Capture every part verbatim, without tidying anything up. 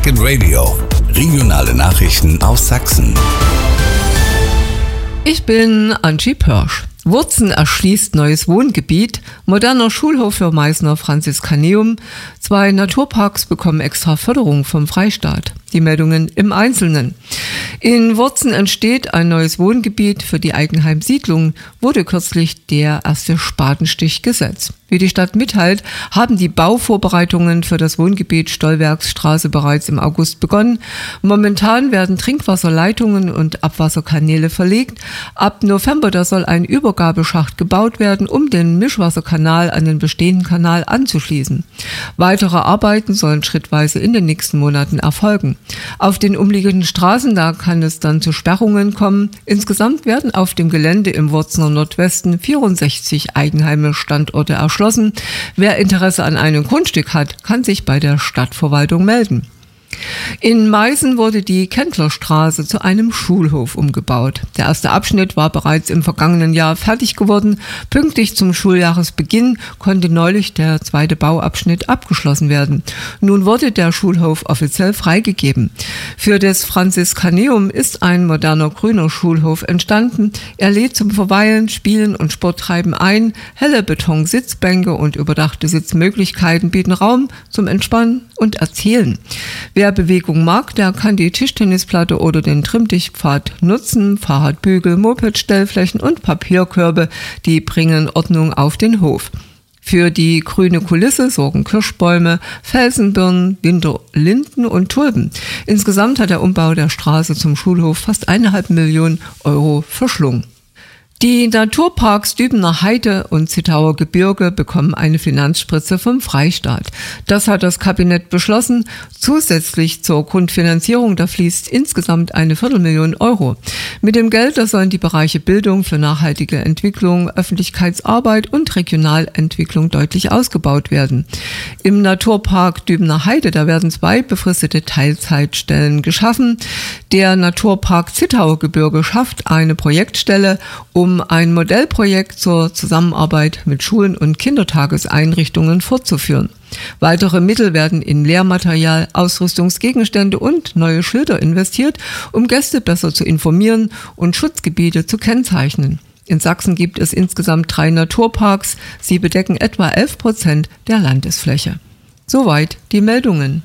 Second Radio. Regionale Nachrichten aus Sachsen. Ich bin Angie Pörsch. Wurzen erschließt neues Wohngebiet, moderner Schulhof für Meißner Franziskaneum, zwei Naturparks bekommen extra Förderung vom Freistaat. Die Meldungen im Einzelnen. In Wurzen entsteht ein neues Wohngebiet für die Eigenheimsiedlung, wurde kürzlich der erste Spatenstich gesetzt. Wie die Stadt mitteilt, haben die Bauvorbereitungen für das Wohngebiet Stollwerksstraße bereits im August begonnen. Momentan werden Trinkwasserleitungen und Abwasserkanäle verlegt. Ab November da soll ein Übergabeschacht gebaut werden, um den Mischwasserkanal an den bestehenden Kanal anzuschließen. Weitere Arbeiten sollen schrittweise in den nächsten Monaten erfolgen. Auf den umliegenden Straßen, da kann es dann zu Sperrungen kommen. Insgesamt werden auf dem Gelände im Wurzener Nordwesten vierundsechzig Eigenheime-Standorte erschlossen. Wer Interesse an einem Grundstück hat, kann sich bei der Stadtverwaltung melden. In Meißen wurde die Kendlerstraße zu einem Schulhof umgebaut. Der erste Abschnitt war bereits im vergangenen Jahr fertig geworden. Pünktlich zum Schuljahresbeginn konnte neulich der zweite Bauabschnitt abgeschlossen werden. Nun wurde der Schulhof offiziell freigegeben. Für das Franziskaneum ist ein moderner grüner Schulhof entstanden. Er lädt zum Verweilen, Spielen und Sporttreiben ein. Helle Betonsitzbänke und überdachte Sitzmöglichkeiten bieten Raum zum Entspannen und Erzählen. Wer Bewegung mag, der kann die Tischtennisplatte oder den Trimmdichtpfad nutzen. Fahrradbügel, Mopedstellflächen und Papierkörbe, die bringen Ordnung auf den Hof. Für die grüne Kulisse sorgen Kirschbäume, Felsenbirnen, Winterlinden und Tulpen. Insgesamt hat der Umbau der Straße zum Schulhof fast eineinhalb Millionen Euro verschlungen. Die Naturparks Dübener Heide und Zittauer Gebirge bekommen eine Finanzspritze vom Freistaat. Das hat das Kabinett beschlossen. Zusätzlich zur Grundfinanzierung, da fließt insgesamt eine Viertelmillion Euro. Mit dem Geld, da sollen die Bereiche Bildung für nachhaltige Entwicklung, Öffentlichkeitsarbeit und Regionalentwicklung deutlich ausgebaut werden. Im Naturpark Dübener Heide, da werden zwei befristete Teilzeitstellen geschaffen. Der Naturpark Zittauer Gebirge schafft eine Projektstelle, um ein Modellprojekt zur Zusammenarbeit mit Schulen und Kindertageseinrichtungen fortzuführen. Weitere Mittel werden in Lehrmaterial, Ausrüstungsgegenstände und neue Schilder investiert, um Gäste besser zu informieren und Schutzgebiete zu kennzeichnen. In Sachsen gibt es insgesamt drei Naturparks. Sie bedecken etwa elf Prozent der Landesfläche. Soweit die Meldungen.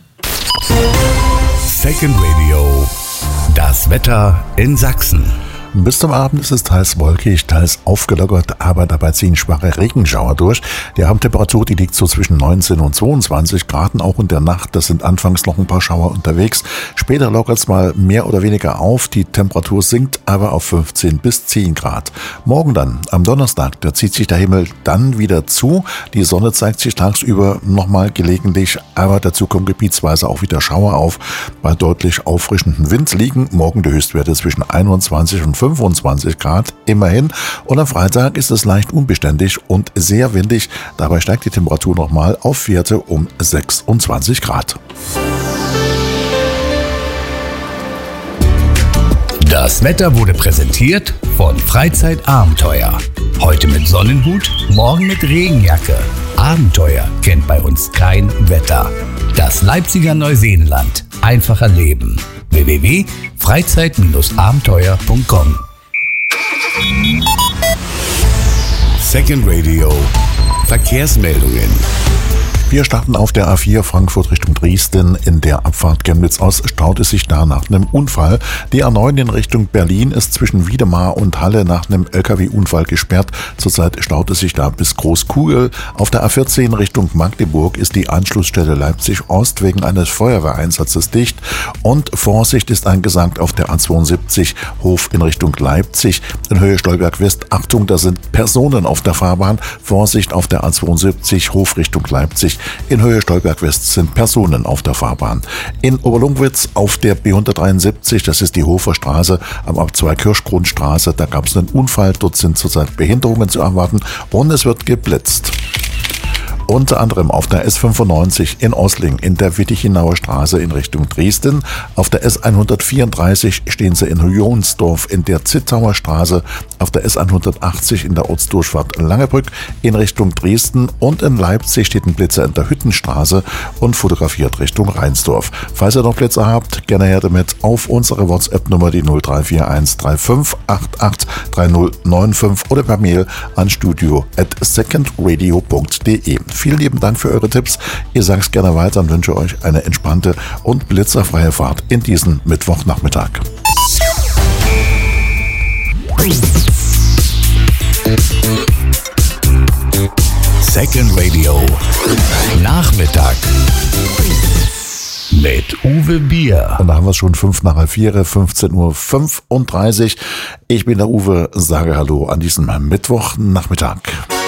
Second Radio. Das Wetter in Sachsen. Bis zum Abend ist es teils wolkig, teils aufgelockert, aber dabei ziehen schwache Regenschauer durch. Die Abendtemperatur, die liegt so zwischen neunzehn und zweiundzwanzig Grad, auch in der Nacht. Das sind anfangs noch ein paar Schauer unterwegs. Später lockert es mal mehr oder weniger auf. Die Temperatur sinkt aber auf fünfzehn bis zehn Grad. Morgen dann, am Donnerstag, da zieht sich der Himmel dann wieder zu. Die Sonne zeigt sich tagsüber nochmal gelegentlich, aber dazu kommen gebietsweise auch wieder Schauer auf. Bei deutlich auffrischendem Wind liegen morgen die Höchstwerte zwischen einundzwanzig und fünfundzwanzig Grad immerhin, und am Freitag ist es leicht unbeständig und sehr windig. Dabei steigt die Temperatur nochmal auf Werte um sechsundzwanzig Grad. Das Wetter wurde präsentiert von Freizeitabenteuer. Heute mit Sonnenhut, morgen mit Regenjacke. Abenteuer kennt bei uns kein Wetter. Das Leipziger Neuseenland. Einfacher Leben. w w w punkt freizeit abenteuer punkt com. Second Radio. Verkehrsmeldungen. Wir starten auf der A vier Frankfurt Richtung Dresden. In der Abfahrt Chemnitz aus staut es sich da nach einem Unfall. Die A neun in Richtung Berlin ist zwischen Wiedemar und Halle nach einem L K W-Unfall gesperrt. Zurzeit staut es sich da bis Großkugel. Auf der A vierzehn Richtung Magdeburg ist die Anschlussstelle Leipzig-Ost wegen eines Feuerwehreinsatzes dicht. Und Vorsicht ist angesagt auf der A zweiundsiebzig Hof in Richtung Leipzig. In Höhe Stolberg-West, Achtung, da sind Personen auf der Fahrbahn. Vorsicht auf der A zweiundsiebzig Hof Richtung Leipzig. In Höhe Stolberg-West sind Personen auf der Fahrbahn. In Oberlungwitz auf der B hundertdreiundsiebzig, das ist die Hofer Straße, am Ab zwei Kirschgrundstraße, da gab es einen Unfall. Dort sind zurzeit Behinderungen zu erwarten und es wird geblitzt. Unter anderem auf der S fünfundneunzig in Osling in der Wittichenauer Straße in Richtung Dresden. Auf der S hundertvierunddreißig stehen sie in Jonsdorf in der Zittauer Straße. Auf der S hundertachtzig in der Ortsdurchfahrt Langebrück in Richtung Dresden. Und in Leipzig steht ein Blitzer in der Hüttenstraße und fotografiert Richtung Rheinsdorf. Falls ihr noch Blitzer habt, gerne her damit auf unsere WhatsApp-Nummer, die null drei vier eins drei fünf acht acht drei null neun fünf oder per Mail an studio at secondradio punkt de. Vielen lieben Dank für eure Tipps. Ihr sagt es gerne weiter und wünsche euch eine entspannte und blitzerfreie Fahrt in diesen Mittwochnachmittag. Second Radio Nachmittag mit Uwe Bier. Und da haben wir es schon fünf nach halb vier, fünfzehn Uhr fünfunddreißig. Ich bin der Uwe, sage Hallo an diesem Mittwochnachmittag.